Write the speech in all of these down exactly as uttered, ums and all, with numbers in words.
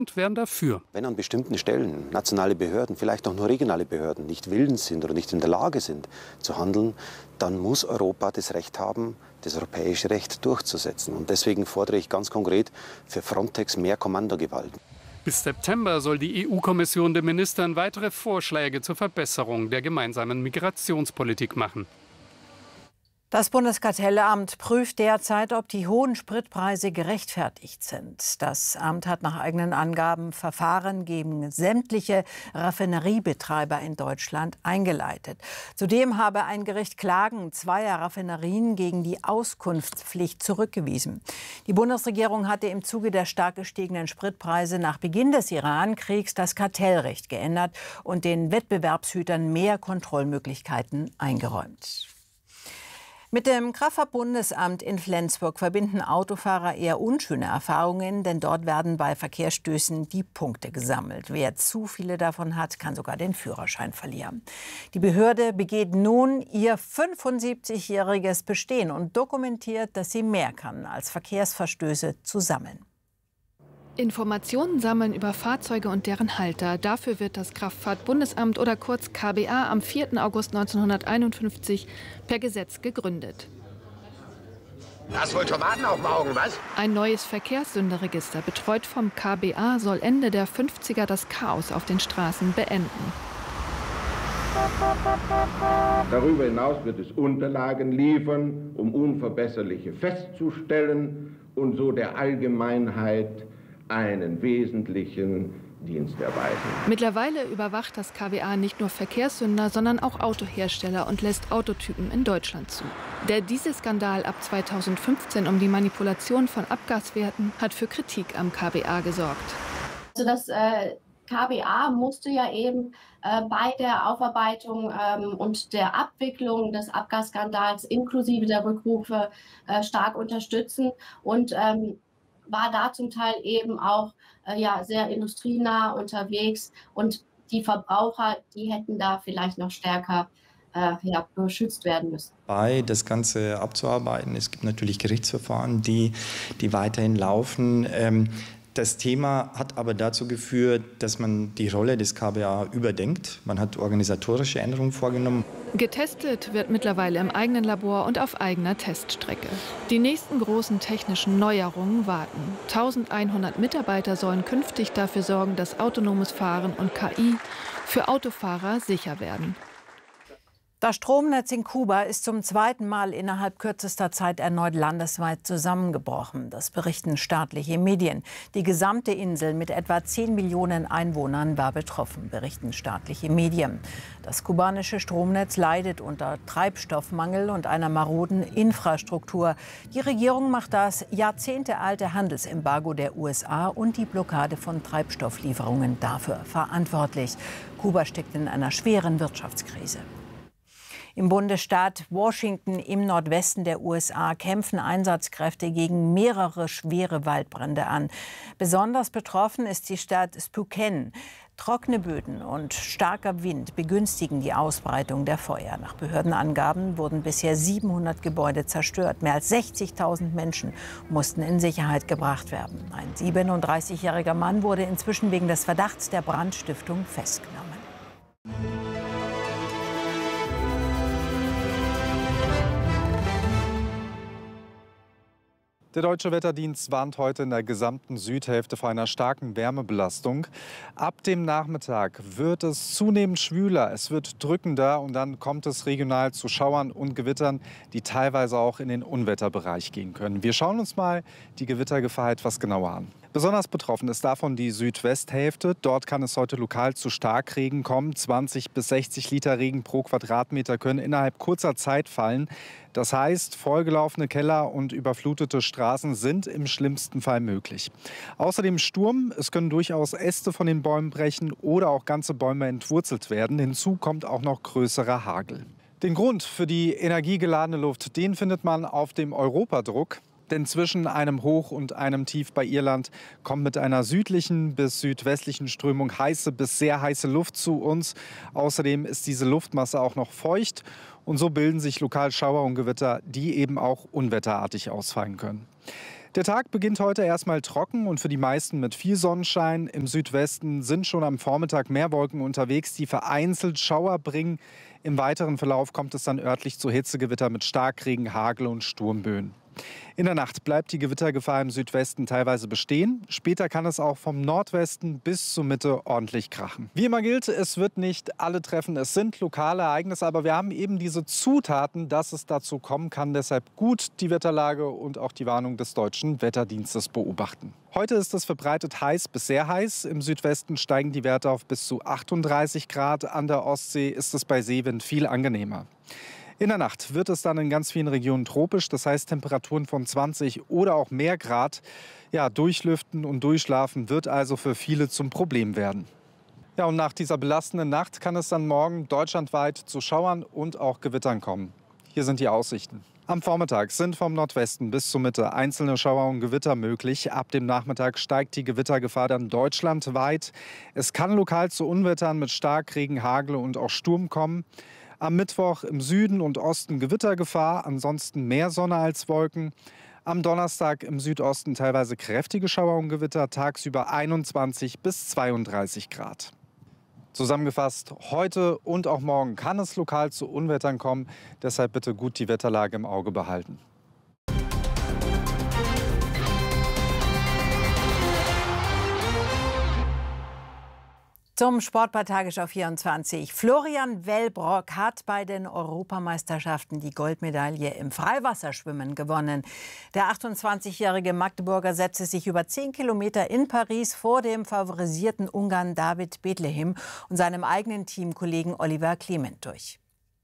wären dafür. Wenn an bestimmten Stellen nationale Behörden, vielleicht auch nur regionale Behörden, nicht willens sind oder nicht in der Lage sind zu handeln, dann muss Europa das Recht haben, das europäische Recht durchzusetzen. Und deswegen fordere ich ganz konkret für Frontex mehr Kommandogewalt. Bis September soll die E U-Kommission den Ministern weitere Vorschläge zur Verbesserung der gemeinsamen Migrationspolitik machen. Das Bundeskartellamt prüft derzeit, ob die hohen Spritpreise gerechtfertigt sind. Das Amt hat nach eigenen Angaben Verfahren gegen sämtliche Raffineriebetreiber in Deutschland eingeleitet. Zudem habe ein Gericht Klagen zweier Raffinerien gegen die Auskunftspflicht zurückgewiesen. Die Bundesregierung hatte im Zuge der stark gestiegenen Spritpreise nach Beginn des Iran-Kriegs das Kartellrecht geändert und den Wettbewerbshütern mehr Kontrollmöglichkeiten eingeräumt. Mit dem Kraftfahrt-Bundesamt in Flensburg verbinden Autofahrer eher unschöne Erfahrungen, denn dort werden bei Verkehrsstößen die Punkte gesammelt. Wer zu viele davon hat, kann sogar den Führerschein verlieren. Die Behörde begeht nun ihr fünfundsiebzigjähriges Bestehen und dokumentiert, dass sie mehr kann, als Verkehrsverstöße zu sammeln. Informationen sammeln über Fahrzeuge und deren Halter. Dafür wird das Kraftfahrt-Bundesamt oder kurz K B A am vierten August neunzehnhunderteinundfünfzig per Gesetz gegründet. Hast wohl Tomaten auf dem Augen, was? Ein neues Verkehrssünderregister, betreut vom K B A, soll Ende der fünfziger das Chaos auf den Straßen beenden. Darüber hinaus wird es Unterlagen liefern, um Unverbesserliche festzustellen und so der Allgemeinheit einen wesentlichen Dienst erweisen. Mittlerweile überwacht das K B A nicht nur Verkehrssünder, sondern auch Autohersteller und lässt Autotypen in Deutschland zu. Der Dieselskandal ab zweitausendfünfzehn um die Manipulation von Abgaswerten hat für Kritik am K B A gesorgt. Also das äh, K B A musste ja eben äh, bei der Aufarbeitung ähm, und der Abwicklung des Abgasskandals inklusive der Rückrufe äh, stark unterstützen und ähm, war da zum Teil eben auch äh, ja, sehr industrienah unterwegs. Und die Verbraucher, die hätten da vielleicht noch stärker äh, ja, beschützt werden müssen. Bei das Ganze abzuarbeiten, es gibt natürlich Gerichtsverfahren, die, die weiterhin laufen. Ähm, Das Thema hat aber dazu geführt, dass man die Rolle des K B A überdenkt. Man hat organisatorische Änderungen vorgenommen. Getestet wird mittlerweile im eigenen Labor und auf eigener Teststrecke. Die nächsten großen technischen Neuerungen warten. eintausendeinhundert Mitarbeiter sollen künftig dafür sorgen, dass autonomes Fahren und K I für Autofahrer sicher werden. Das Stromnetz in Kuba ist zum zweiten Mal innerhalb kürzester Zeit erneut landesweit zusammengebrochen. Das berichten staatliche Medien. Die gesamte Insel mit etwa zehn Millionen Einwohnern war betroffen, berichten staatliche Medien. Das kubanische Stromnetz leidet unter Treibstoffmangel und einer maroden Infrastruktur. Die Regierung macht das jahrzehntealte Handelsembargo der U S A und die Blockade von Treibstofflieferungen dafür verantwortlich. Kuba steckt in einer schweren Wirtschaftskrise. Im Bundesstaat Washington im Nordwesten der U S A kämpfen Einsatzkräfte gegen mehrere schwere Waldbrände an. Besonders betroffen ist die Stadt Spokane. Trockene Böden und starker Wind begünstigen die Ausbreitung der Feuer. Nach Behördenangaben wurden bisher siebenhundert Gebäude zerstört. Mehr als sechzigtausend Menschen mussten in Sicherheit gebracht werden. Ein siebenunddreißigjähriger Mann wurde inzwischen wegen des Verdachts der Brandstiftung festgenommen. Der Deutsche Wetterdienst warnt heute in der gesamten Südhälfte vor einer starken Wärmebelastung. Ab dem Nachmittag wird es zunehmend schwüler, es wird drückender und dann kommt es regional zu Schauern und Gewittern, die teilweise auch in den Unwetterbereich gehen können. Wir schauen uns mal die Gewittergefahr etwas genauer an. Besonders betroffen ist davon die Südwesthälfte. Dort kann es heute lokal zu Starkregen kommen. zwanzig bis sechzig Liter Regen pro Quadratmeter können innerhalb kurzer Zeit fallen. Das heißt, vollgelaufene Keller und überflutete Straßen sind im schlimmsten Fall möglich. Außerdem Sturm. Es können durchaus Äste von den Bäumen brechen oder auch ganze Bäume entwurzelt werden. Hinzu kommt auch noch größerer Hagel. Den Grund für die energiegeladene Luft, den findet man auf dem Europadruck. Denn zwischen einem Hoch und einem Tief bei Irland kommt mit einer südlichen bis südwestlichen Strömung heiße bis sehr heiße Luft zu uns. Außerdem ist diese Luftmasse auch noch feucht. Und so bilden sich lokal Schauer und Gewitter, die eben auch unwetterartig ausfallen können. Der Tag beginnt heute erstmal trocken und für die meisten mit viel Sonnenschein. Im Südwesten sind schon am Vormittag mehr Wolken unterwegs, die vereinzelt Schauer bringen. Im weiteren Verlauf kommt es dann örtlich zu Hitzegewitter mit Starkregen, Hagel und Sturmböen. In der Nacht bleibt die Gewittergefahr im Südwesten teilweise bestehen. Später kann es auch vom Nordwesten bis zur Mitte ordentlich krachen. Wie immer gilt, es wird nicht alle treffen. Es sind lokale Ereignisse, aber wir haben eben diese Zutaten, dass es dazu kommen kann. Deshalb gut die Wetterlage und auch die Warnung des Deutschen Wetterdienstes beobachten. Heute ist es verbreitet heiß bis sehr heiß. Im Südwesten steigen die Werte auf bis zu achtunddreißig Grad. An der Ostsee ist es bei Seewind viel angenehmer. In der Nacht wird es dann in ganz vielen Regionen tropisch, das heißt Temperaturen von zwanzig oder auch mehr Grad. Ja, durchlüften und durchschlafen wird also für viele zum Problem werden. Ja, und nach dieser belastenden Nacht kann es dann morgen deutschlandweit zu Schauern und auch Gewittern kommen. Hier sind die Aussichten. Am Vormittag sind vom Nordwesten bis zur Mitte einzelne Schauer und Gewitter möglich. Ab dem Nachmittag steigt die Gewittergefahr dann deutschlandweit. Es kann lokal zu Unwettern mit Starkregen, Hagel und auch Sturm kommen. Am Mittwoch im Süden und Osten Gewittergefahr, ansonsten mehr Sonne als Wolken. Am Donnerstag im Südosten teilweise kräftige Schauer und Gewitter, tagsüber einundzwanzig bis zweiunddreißig Grad. Zusammengefasst, heute und auch morgen kann es lokal zu Unwettern kommen. Deshalb bitte gut die Wetterlage im Auge behalten. Zum Sport bei Tagesschau vierundzwanzig. Florian Wellbrock hat bei den Europameisterschaften die Goldmedaille im Freiwasserschwimmen gewonnen. Der achtundzwanzigjährige Magdeburger setzte sich über zehn Kilometer in Paris vor dem favorisierten Ungarn David Bethlehem und seinem eigenen Teamkollegen Oliver Clement durch.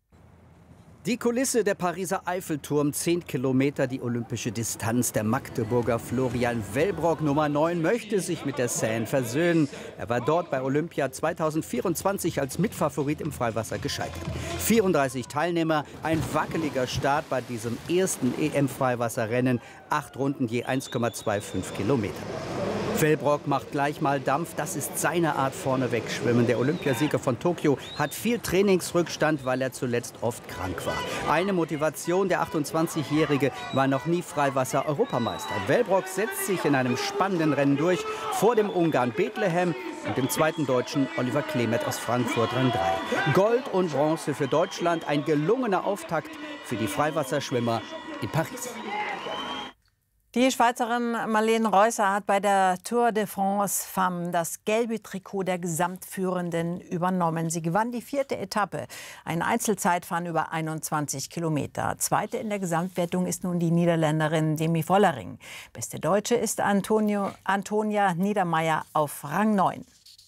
Die Kulisse der Pariser Eiffelturm, zehn Kilometer die olympische Distanz. Der Magdeburger Florian Wellbrock, Nummer neun, möchte sich mit der Seine versöhnen. Er war dort bei Olympia zweitausendvierundzwanzig als Mitfavorit im Freiwasser gescheitert. vierunddreißig Teilnehmer, ein wackeliger Start bei diesem ersten E M-Freiwasserrennen. Acht Runden je eins Komma fünfundzwanzig Kilometer. Wellbrock macht gleich mal Dampf. Das ist seine Art vorneweg schwimmen. Der Olympiasieger von Tokio hat viel Trainingsrückstand, weil er zuletzt oft krank war. Eine Motivation, der achtundzwanzigjährige war noch nie Freiwasser-Europameister. Wellbrock setzt sich in einem spannenden Rennen durch vor dem Ungarn Bethlehem und dem zweiten Deutschen Oliver Clement aus Frankfurt Rang drei. Gold und Bronze für Deutschland, ein gelungener Auftakt für die Freiwasserschwimmer in Paris. Die Schweizerin Marlene Reusser hat bei der Tour de France Femmes das gelbe Trikot der Gesamtführenden übernommen. Sie gewann die vierte Etappe, ein Einzelzeitfahren über einundzwanzig Kilometer. Zweite in der Gesamtwertung ist nun die Niederländerin Demi Vollering. Beste Deutsche ist Antonio, Antonia Niedermeier auf Rang neun.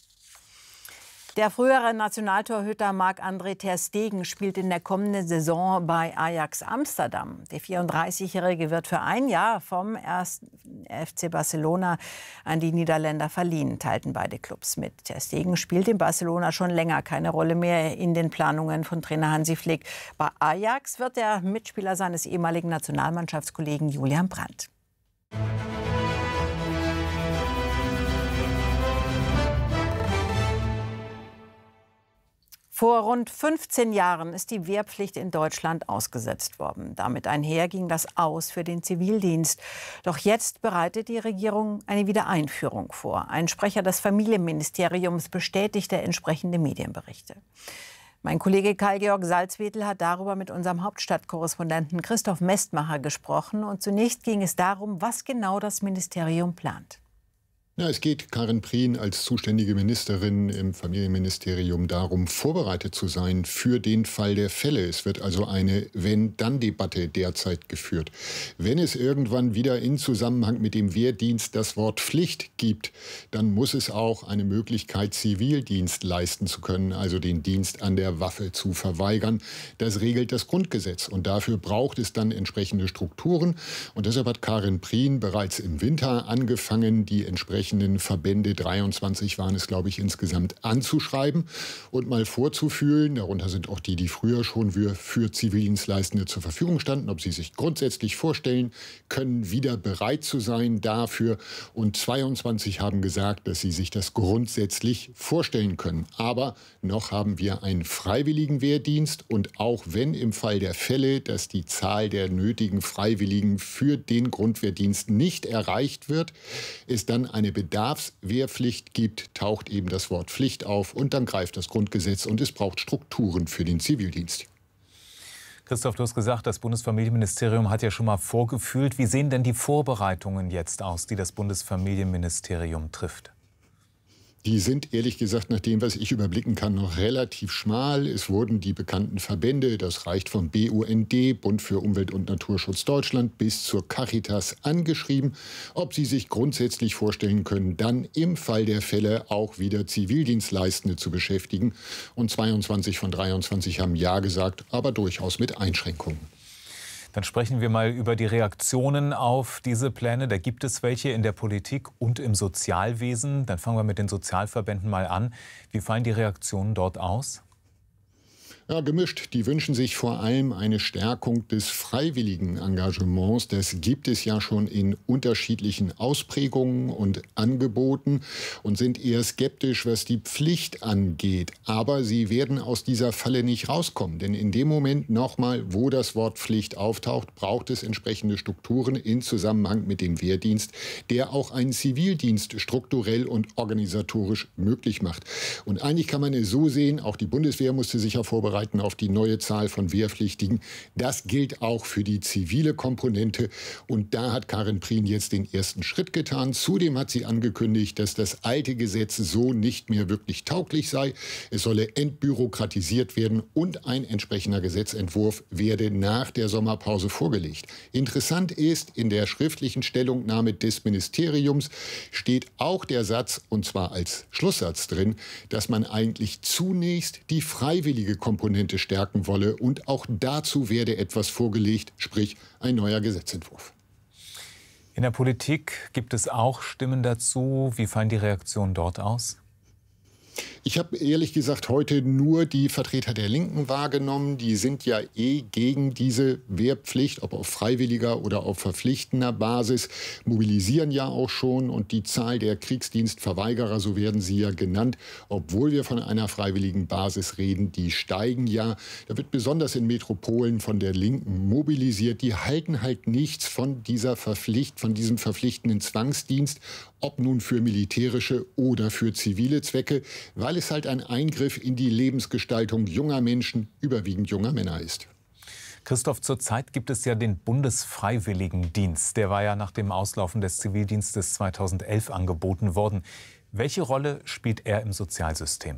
Der frühere Nationaltorhüter Marc-André ter Stegen spielt in der kommenden Saison bei Ajax Amsterdam. Der vierunddreißigjährige wird für ein Jahr vom ersten F C Barcelona an die Niederländer verliehen, teilten beide Clubs mit. Ter Stegen spielt in Barcelona schon länger keine Rolle mehr in den Planungen von Trainer Hansi Flick. Bei Ajax wird er Mitspieler seines ehemaligen Nationalmannschaftskollegen Julian Brandt. Vor rund fünfzehn Jahren ist die Wehrpflicht in Deutschland ausgesetzt worden. Damit einher ging das Aus für den Zivildienst. Doch jetzt bereitet die Regierung eine Wiedereinführung vor. Ein Sprecher des Familienministeriums bestätigte entsprechende Medienberichte. Mein Kollege Karl-Georg Salzwedel hat darüber mit unserem Hauptstadtkorrespondenten Christoph Mestmacher gesprochen. Und zunächst ging es darum, was genau das Ministerium plant. Ja, es geht Karin Prien als zuständige Ministerin im Familienministerium darum, vorbereitet zu sein für den Fall der Fälle. Es wird also eine Wenn-Dann-Debatte derzeit geführt. Wenn es irgendwann wieder in Zusammenhang mit dem Wehrdienst das Wort Pflicht gibt, dann muss es auch eine Möglichkeit, Zivildienst leisten zu können, also den Dienst an der Waffe zu verweigern. Das regelt das Grundgesetz und dafür braucht es dann entsprechende Strukturen. Und deshalb hat Karin Prien bereits im Winter angefangen, die entsprechenden entsprechenden Verbände, dreiundzwanzig waren es, glaube ich, insgesamt, anzuschreiben und mal vorzufühlen. Darunter sind auch die, die früher schon für, für Zivildienstleistende zur Verfügung standen, ob sie sich grundsätzlich vorstellen können, wieder bereit zu sein dafür. Und zweiundzwanzig haben gesagt, dass sie sich das grundsätzlich vorstellen können. Aber noch haben wir einen freiwilligen Wehrdienst. Und auch wenn im Fall der Fälle, dass die Zahl der nötigen Freiwilligen für den Grundwehrdienst nicht erreicht wird, es dann eine Bedarfswehrpflicht gibt, taucht eben das Wort Pflicht auf und dann greift das Grundgesetz und es braucht Strukturen für den Zivildienst. Christoph, du hast gesagt, das Bundesfamilienministerium hat ja schon mal vorgefühlt. Wie sehen denn die Vorbereitungen jetzt aus, die das Bundesfamilienministerium trifft? Die sind ehrlich gesagt, nach dem, was ich überblicken kann, noch relativ schmal. Es wurden die bekannten Verbände, das reicht vom B U N D, Bund für Umwelt und Naturschutz Deutschland, bis zur Caritas angeschrieben, ob sie sich grundsätzlich vorstellen können, dann im Fall der Fälle auch wieder Zivildienstleistende zu beschäftigen. Und zweiundzwanzig von dreiundzwanzig haben Ja gesagt, aber durchaus mit Einschränkungen. Dann sprechen wir mal über die Reaktionen auf diese Pläne. Da gibt es welche in der Politik und im Sozialwesen. Dann fangen wir mit den Sozialverbänden mal an. Wie fallen die Reaktionen dort aus? Ja, gemischt. Die wünschen sich vor allem eine Stärkung des freiwilligen Engagements. Das gibt es ja schon in unterschiedlichen Ausprägungen und Angeboten und sind eher skeptisch, was die Pflicht angeht. Aber sie werden aus dieser Falle nicht rauskommen. Denn in dem Moment nochmal, wo das Wort Pflicht auftaucht, braucht es entsprechende Strukturen in Zusammenhang mit dem Wehrdienst, der auch einen Zivildienst strukturell und organisatorisch möglich macht. Und eigentlich kann man es so sehen, auch die Bundeswehr musste sich ja vorbereiten auf die neue Zahl von Wehrpflichtigen. Das gilt auch für die zivile Komponente. Und da hat Karin Prien jetzt den ersten Schritt getan. Zudem hat sie angekündigt, dass das alte Gesetz so nicht mehr wirklich tauglich sei. Es solle entbürokratisiert werden und ein entsprechender Gesetzentwurf werde nach der Sommerpause vorgelegt. Interessant ist, in der schriftlichen Stellungnahme des Ministeriums steht auch der Satz, und zwar als Schlusssatz drin, dass man eigentlich zunächst die freiwillige Komponente stärken wolle. Und auch dazu werde etwas vorgelegt, sprich ein neuer Gesetzentwurf. In der Politik gibt es auch Stimmen dazu. Wie fallen die Reaktionen dort aus? Ich habe ehrlich gesagt heute nur die Vertreter der Linken wahrgenommen. Die sind ja eh gegen diese Wehrpflicht, ob auf freiwilliger oder auf verpflichtender Basis, mobilisieren ja auch schon. Und die Zahl der Kriegsdienstverweigerer, so werden sie ja genannt, obwohl wir von einer freiwilligen Basis reden, die steigen ja. Da wird besonders in Metropolen von der Linken mobilisiert. Die halten halt nichts von dieser Verpflicht, von diesem verpflichtenden Zwangsdienst, ob nun für militärische oder für zivile Zwecke, weil es halt ein Eingriff in die Lebensgestaltung junger Menschen, überwiegend junger Männer ist. Christoph, zurzeit gibt es ja den Bundesfreiwilligendienst. Der war ja nach dem Auslaufen des Zivildienstes zweitausendelf angeboten worden. Welche Rolle spielt er im Sozialsystem?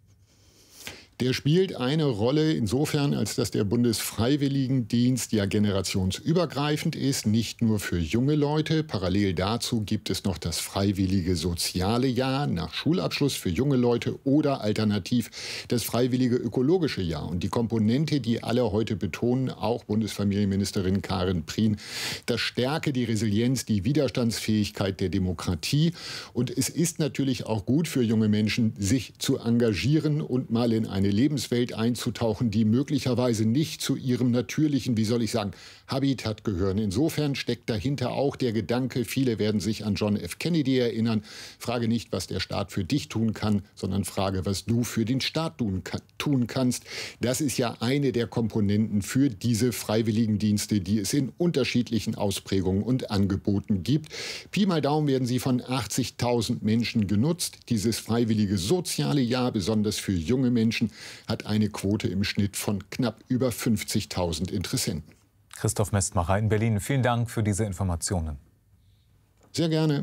Der spielt eine Rolle insofern, als dass der Bundesfreiwilligendienst ja generationsübergreifend ist, nicht nur für junge Leute. Parallel dazu gibt es noch das freiwillige soziale Jahr nach Schulabschluss für junge Leute oder alternativ das freiwillige ökologische Jahr. Und die Komponente, die alle heute betonen, auch Bundesfamilienministerin Karin Prien, das stärke die Resilienz, die Widerstandsfähigkeit der Demokratie. Und es ist natürlich auch gut für junge Menschen, sich zu engagieren und mal in eine Lebenswelt einzutauchen, die möglicherweise nicht zu ihrem natürlichen, wie soll ich sagen, Habitat gehören. Insofern steckt dahinter auch der Gedanke, viele werden sich an John F. Kennedy erinnern, frage nicht, was der Staat für dich tun kann, sondern frage, was du für den Staat tun, tun kannst. Das ist ja eine der Komponenten für diese Freiwilligendienste, die es in unterschiedlichen Ausprägungen und Angeboten gibt. Pi mal Daumen werden sie von achtzigtausend Menschen genutzt. Dieses freiwillige soziale Jahr, besonders für junge Menschen, hat eine Quote im Schnitt von knapp über fünfzigtausend Interessenten. Christoph Mestmacher in Berlin, vielen Dank für diese Informationen. Sehr gerne.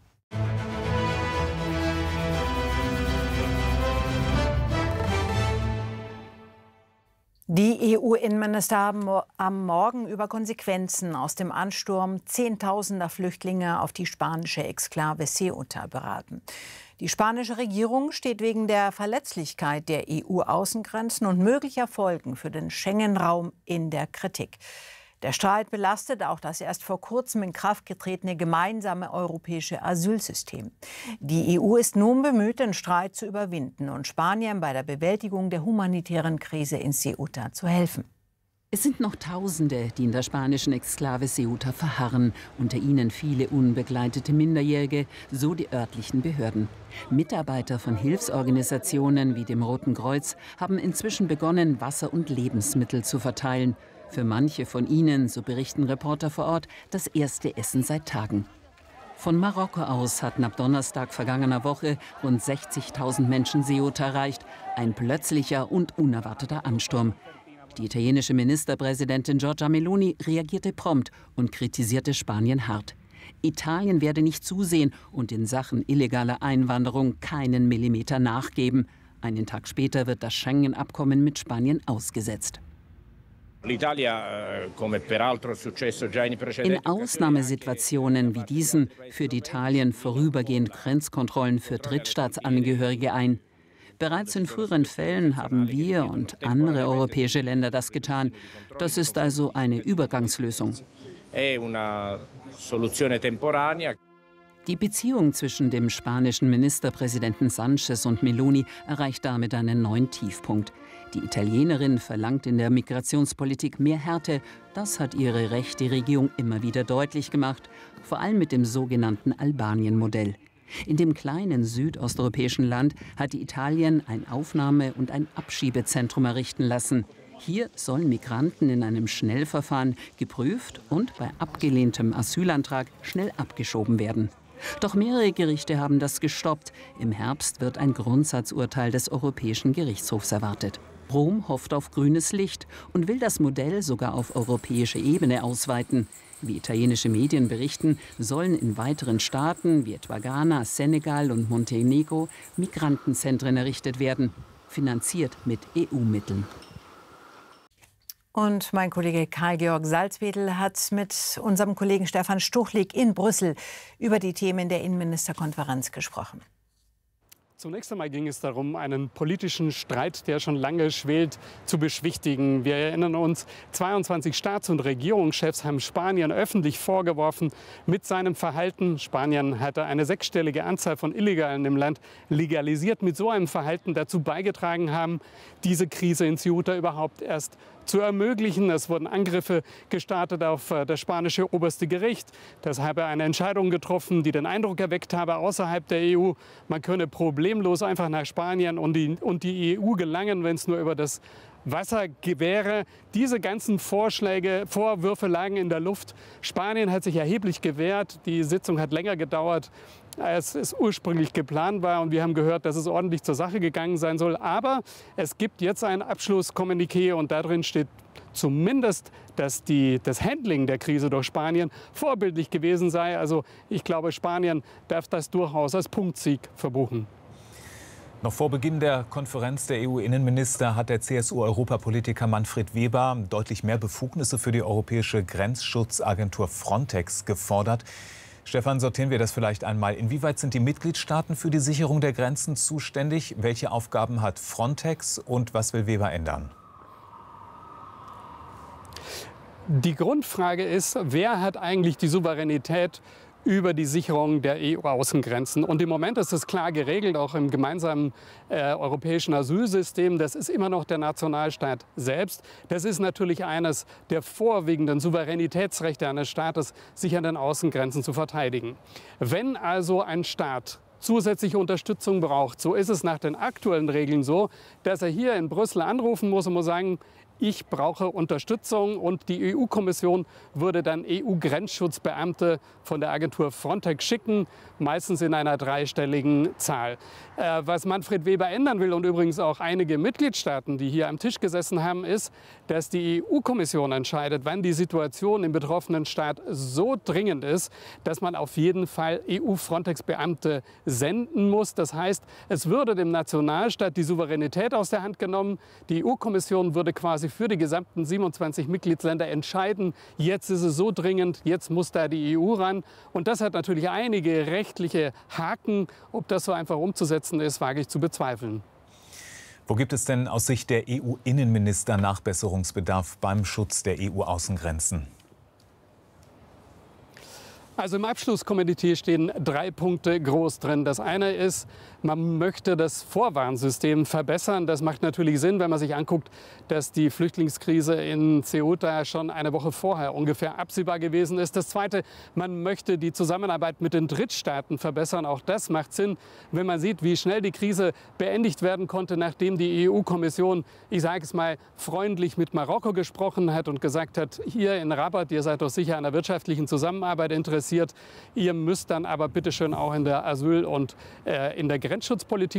Die E U-Innenminister haben am Morgen über Konsequenzen aus dem Ansturm zehntausender Flüchtlinge auf die spanische Exklave Ceuta beraten. Die spanische Regierung steht wegen der Verletzlichkeit der E U-Außengrenzen und möglicher Folgen für den Schengen-Raum in der Kritik. Der Streit belastet auch das erst vor kurzem in Kraft getretene gemeinsame europäische Asylsystem. Die E U ist nun bemüht, den Streit zu überwinden und Spanien bei der Bewältigung der humanitären Krise in Ceuta zu helfen. Es sind noch Tausende, die in der spanischen Exklave Ceuta verharren, unter ihnen viele unbegleitete Minderjährige, so die örtlichen Behörden. Mitarbeiter von Hilfsorganisationen wie dem Roten Kreuz haben inzwischen begonnen, Wasser und Lebensmittel zu verteilen. Für manche von ihnen, so berichten Reporter vor Ort, das erste Essen seit Tagen. Von Marokko aus hatten ab Donnerstag vergangener Woche rund sechzigtausend Menschen Ceuta erreicht. Ein plötzlicher und unerwarteter Ansturm. Die italienische Ministerpräsidentin Giorgia Meloni reagierte prompt und kritisierte Spanien hart. Italien werde nicht zusehen und in Sachen illegaler Einwanderung keinen Millimeter nachgeben. Einen Tag später wird das Schengen-Abkommen mit Spanien ausgesetzt. In Ausnahmesituationen wie diesen führt Italien vorübergehend Grenzkontrollen für Drittstaatsangehörige ein. Bereits in früheren Fällen haben wir und andere europäische Länder das getan. Das ist also eine Übergangslösung. Die Beziehung zwischen dem spanischen Ministerpräsidenten Sánchez und Meloni erreicht damit einen neuen Tiefpunkt. Die Italienerin verlangt in der Migrationspolitik mehr Härte. Das hat ihre rechte Regierung immer wieder deutlich gemacht, vor allem mit dem sogenannten Albanien-Modell. In dem kleinen südosteuropäischen Land hat Italien ein Aufnahme- und ein Abschiebezentrum errichten lassen. Hier sollen Migranten in einem Schnellverfahren geprüft und bei abgelehntem Asylantrag schnell abgeschoben werden. Doch mehrere Gerichte haben das gestoppt. Im Herbst wird ein Grundsatzurteil des Europäischen Gerichtshofs erwartet. Rom hofft auf grünes Licht und will das Modell sogar auf europäische Ebene ausweiten. Wie italienische Medien berichten, sollen in weiteren Staaten wie etwa Ghana, Senegal und Montenegro Migrantenzentren errichtet werden, finanziert mit E U-Mitteln. Und mein Kollege Karl-Georg Salzwedel hat mit unserem Kollegen Stefan Stuchlik in Brüssel über die Themen der Innenministerkonferenz gesprochen. Zunächst einmal ging es darum, einen politischen Streit, der schon lange schwelt, zu beschwichtigen. Wir erinnern uns, zweiundzwanzig Staats- und Regierungschefs haben Spanien öffentlich vorgeworfen, mit seinem Verhalten, Spanien hatte eine sechsstellige Anzahl von Illegalen im Land legalisiert, mit so einem Verhalten dazu beigetragen haben, diese Krise in Ceuta überhaupt erst zu ermöglichen. Es wurden Angriffe gestartet auf das spanische oberste Gericht. Das habe eine Entscheidung getroffen, die den Eindruck erweckt habe, außerhalb der E U, man könne problemlos einfach nach Spanien und die, und die E U gelangen, wenn es nur über das Wasser wäre. Diese ganzen Vorschläge, Vorwürfe lagen in der Luft. Spanien hat sich erheblich gewehrt. Die Sitzung hat länger gedauert, als es ursprünglich geplant war. Und wir haben gehört, dass es ordentlich zur Sache gegangen sein soll. Aber es gibt jetzt ein Abschlusskommuniqué und darin steht zumindest, dass die, das Handling der Krise durch Spanien vorbildlich gewesen sei. Also ich glaube, Spanien darf das durchaus als Punktsieg verbuchen. Noch vor Beginn der Konferenz der E U-Innenminister hat der C S U-Europapolitiker Manfred Weber deutlich mehr Befugnisse für die europäische Grenzschutzagentur Frontex gefordert. Stefan, sortieren wir das vielleicht einmal. Inwieweit sind die Mitgliedstaaten für die Sicherung der Grenzen zuständig? Welche Aufgaben hat Frontex und was will Weber ändern? Die Grundfrage ist, wer hat eigentlich die Souveränität über die Sicherung der E U-Außengrenzen. Und im Moment ist es klar geregelt, auch im gemeinsamen äh, europäischen Asylsystem. Das ist immer noch der Nationalstaat selbst. Das ist natürlich eines der vorwiegenden Souveränitätsrechte eines Staates, sich an den Außengrenzen zu verteidigen. Wenn also ein Staat zusätzliche Unterstützung braucht, so ist es nach den aktuellen Regeln so, dass er hier in Brüssel anrufen muss und muss sagen, ich brauche Unterstützung, und die E U-Kommission würde dann E U-Grenzschutzbeamte von der Agentur Frontex schicken, meistens in einer dreistelligen Zahl. Äh, was Manfred Weber ändern will, und übrigens auch einige Mitgliedstaaten, die hier am Tisch gesessen haben, ist, dass die E U-Kommission entscheidet, wann die Situation im betroffenen Staat so dringend ist, dass man auf jeden Fall E U-Frontex-Beamte senden muss. Das heißt, es würde dem Nationalstaat die Souveränität aus der Hand genommen. Die E U-Kommission würde quasi für die gesamten siebenundzwanzig Mitgliedsländer entscheiden, jetzt ist es so dringend, jetzt muss da die E U ran. Und das hat natürlich einige rechtliche Haken. Ob das so einfach umzusetzen ist, wage ich zu bezweifeln. Wo gibt es denn aus Sicht der E U-Innenminister Nachbesserungsbedarf beim Schutz der E U-Außengrenzen? Also im Abschlusskommuniqué stehen drei Punkte groß drin. Das eine ist, man möchte das Vorwarnsystem verbessern. Das macht natürlich Sinn, wenn man sich anguckt, dass die Flüchtlingskrise in Ceuta schon eine Woche vorher ungefähr absehbar gewesen ist. Das zweite, man möchte die Zusammenarbeit mit den Drittstaaten verbessern. Auch das macht Sinn, wenn man sieht, wie schnell die Krise beendigt werden konnte, nachdem die E U-Kommission, ich sage es mal, freundlich mit Marokko gesprochen hat und gesagt hat, hier in Rabat, ihr seid doch sicher an der wirtschaftlichen Zusammenarbeit interessiert. Ihr müsst dann aber bitte schön auch in der Asyl- und äh, in der Grenzschutzpolitik